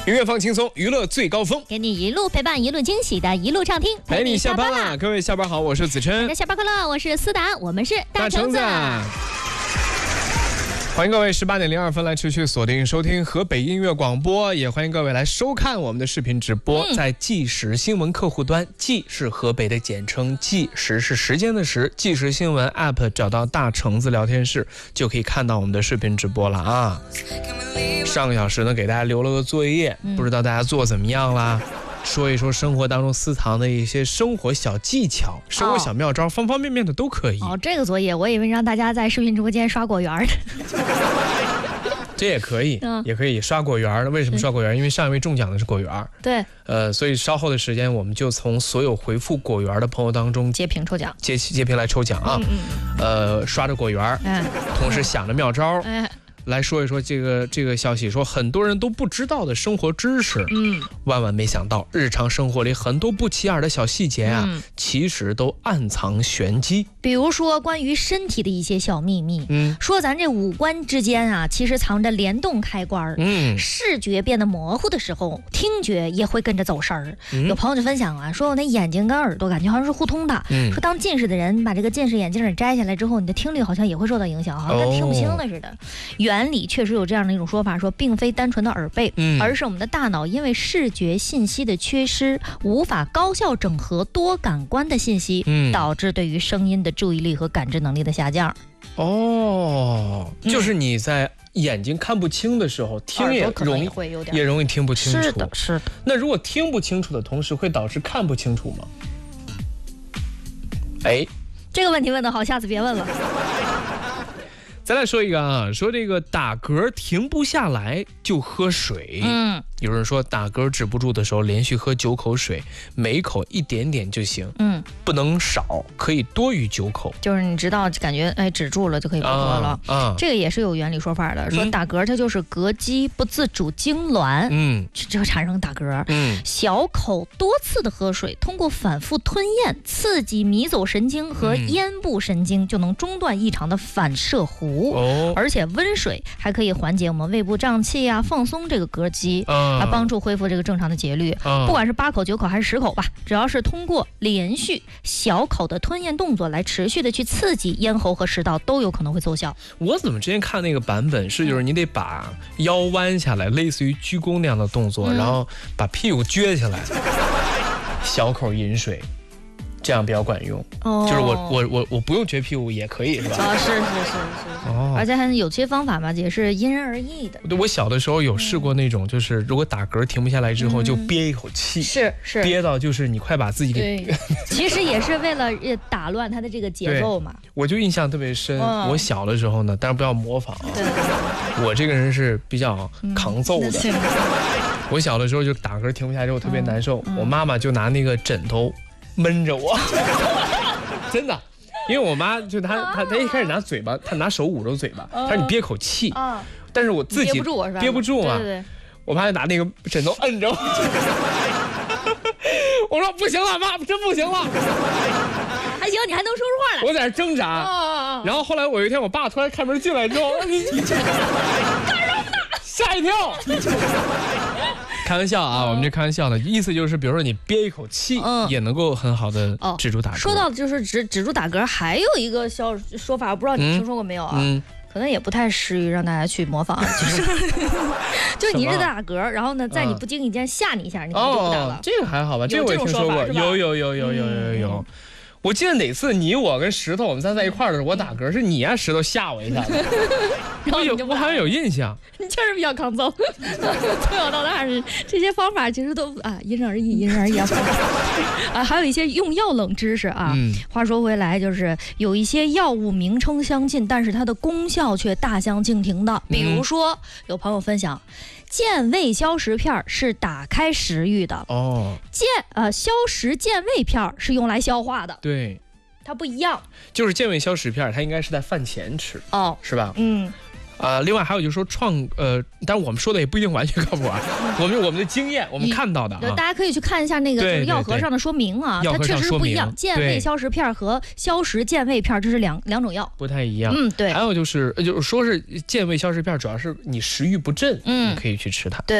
音乐放轻松，娱乐最高峰， 给你一路陪伴，一路惊喜的一路畅听， 陪你下班啦！各位下班好，我是子琛。 大家下班快乐，我是思达，我们是大橙子。欢迎各位18点02分来持续锁定收听河北音乐广播，也欢迎各位来收看我们的视频直播，在即时新闻客户端，即是河北的简称，即时是时间的时，即时新闻 App 找到大橙子聊天室就可以看到我们的视频直播了啊。上个小时呢给大家留了个作业，不知道大家做怎么样啦？说一说生活当中私藏的一些生活小技巧、生活小妙招，方方面面的都可以。 这个作业我以为让大家在视频直播间刷果园的。 这也可以，也可以刷果园。为什么刷果园？因为上一位中奖的是果园。 对， 所以稍后的时间我们就从所有回复果园的朋友当中截屏抽奖， 截屏来抽奖啊。刷着果园，同时想着妙招。来说一说这个消息，说很多人都不知道的生活知识，万万没想到，日常生活里很多不起眼的小细节啊，其实都暗藏玄机。 比如说关于身体的一些小秘密，说咱这五官之间啊，其实藏着联动开关，视觉变得模糊的时候，听觉也会跟着走神儿。有朋友就分享啊，说我那眼睛跟耳朵感觉好像是互通的，说当近视的人把这个近视眼镜给摘下来之后，你的听力好像也会受到影响，好像跟听不清了似的。原理确实有这样的一种说法，说并非单纯的耳背，而是我们的大脑因为视觉信息的缺失，无法高效整合多感官的信息，导致对于声音的注意力和感知能力的下降。 就是你在眼睛看不清的时候，听也容易听不清楚。 是的，是的。 那如果听不清楚的同时，会导致看不清楚吗？ 这个问题问得好，下次别问了。 再来说一个啊，说这个打嗝停不下来就喝水。有人说打嗝止不住的时候，连续喝9口水，每一口一点点就行，不能少，可以多于9口。就是你知道感觉止住了就可以不喝了。这个也是有原理说法的，说打嗝它就是膈肌不自主痉挛，就产生打嗝。小口多次的喝水，通过反复吞咽刺激迷走神经和咽部神经，就能中断异常的反射弧。而且温水还可以缓解我们胃部胀气啊，放松这个膈肌，帮助恢复这个正常的节律。不管是8口9口还是10口吧，只要是通过连续小口的吞咽动作来持续的去刺激咽喉和食道，都有可能会奏效。我怎么之前看那个版本是，就是你得把腰弯下来，类似于鞠躬那样的动作，然后把屁股撅起来，小口饮水，这样比较管用。就是我不用撅屁股也可以，是吧？是。而且还有些方法嘛，也是因人而异的。对，我小的时候有试过那种，就是如果打嗝停不下来之后，就憋一口气，是憋到就是你快把自己给。 其实也是为了打乱它的这个节奏嘛。 我就印象特别深，我小的时候呢，但是不要模仿啊。我这个人是比较抗揍的。我小的时候就打嗝停不下来之后特别难受，我妈妈就拿那个枕头闷着我，真的。因为我妈就她一开始拿嘴巴，她拿手捂着嘴巴，她说你憋口气，但是我自己憋不住嘛，我妈就拿那个枕头摁着我，我说不行了，妈，真不行了， 还行，你还能说出话来， 我在那挣扎，然后后来我有一天我爸突然开门进来之后，你干什么呢？吓一跳。开玩笑啊，我们这开玩笑的意思就是，比如说你憋一口气，也能够很好的止住打嗝。 说到就是止住打嗝，还有一个说法，不知道你听说过没有啊？可能也不太适于让大家去模仿，就是你一直在打嗝，然后呢，在你不经意间吓你一下，你可能就不打了。 这个还好吧？这个我也听说过，有。我记得哪次你我跟石头我们在一块儿的时候，我打嗝是你呀，石头吓我一下子，我好像有印象。 你确实比较抗揍，从小到大是这些方法其实都因人而异啊。还有一些用药冷知识啊。话说回来，就是有一些药物名称相近，但是它的功效却大相径庭的。比如说，有朋友分享。健胃消食片是打开食欲的消食健胃片是用来消化的。对，它不一样。就是健胃消食片，它应该是在饭前吃，是吧？另外还有就是说但是我们说的也不一定完全靠谱啊。我们的经验，我们看到的啊，大家可以去看一下那个就是药盒上的说明啊，它确实不一样。健胃消食片和消食健胃片这是两种药，不太一样。对。还有就是说是健胃消食片，主要是你食欲不振，你可以去吃它。对。